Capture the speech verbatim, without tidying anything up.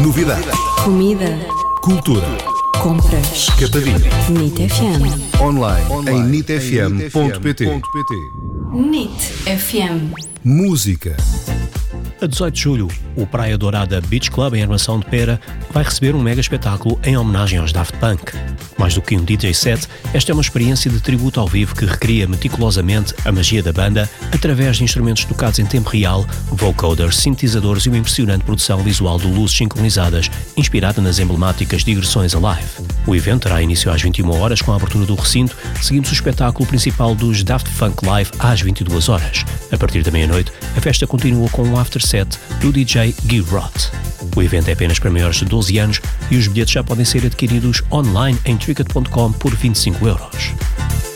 Novidades. Comida. Cultura. Compras. Capadinha. Nit F M. Online, Online em nit f m ponto p t. Nit F M. Música. A dezoito de julho, o Praia Dourada Beach Club, em Armação de Pera, vai receber um mega espetáculo em homenagem aos Daft Punk. Mais do que um D J set, esta é uma experiência de tributo ao vivo que recria meticulosamente a magia da banda através de instrumentos tocados em tempo real, vocoders, sintetizadores e uma impressionante produção visual de luzes sincronizadas, inspirada nas emblemáticas digressões Alive. O evento terá início às vinte e uma horas com a abertura do recinto, seguindo-se o espetáculo principal dos Daft Punk Live às vinte e duas horas. A partir da meia-noite, a festa continua com um afterset do D J Guy Roth. O evento é apenas para maiores de doze anos e os bilhetes já podem ser adquiridos online em tricket ponto com por vinte e cinco euros.